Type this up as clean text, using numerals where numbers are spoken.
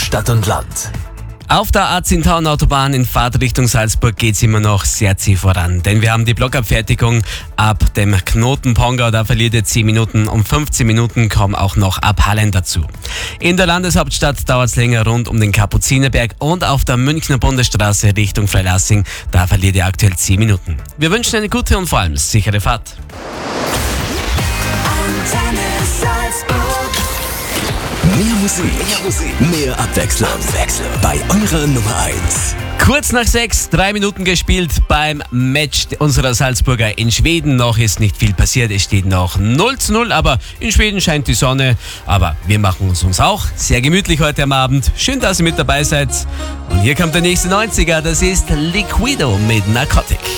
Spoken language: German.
Stadt und Land. Auf der A10-Autobahn in Fahrtrichtung Salzburg geht's immer noch sehr zäh voran, denn wir haben die Blockabfertigung ab dem Knoten Pongau, da verliert ihr 10 Minuten, um 15 Minuten kommen auch noch ab Hallen dazu. In der Landeshauptstadt dauert's länger rund um den Kapuzinerberg und auf der Münchner Bundesstraße Richtung Freilassing, da verliert ihr aktuell 10 Minuten. Wir wünschen eine gute und vor allem sichere Fahrt. Mehr Musik, mehr Abwechslung. Bei eurer Nummer 1. Kurz nach 6, 3 Minuten gespielt beim Match unserer Salzburger in Schweden. Noch ist nicht viel passiert, es steht noch 0:0, aber in Schweden scheint die Sonne. Aber wir machen es uns auch sehr gemütlich heute am Abend. Schön, dass ihr mit dabei seid. Und hier kommt der nächste 90er, das ist Liquido mit Narcotic.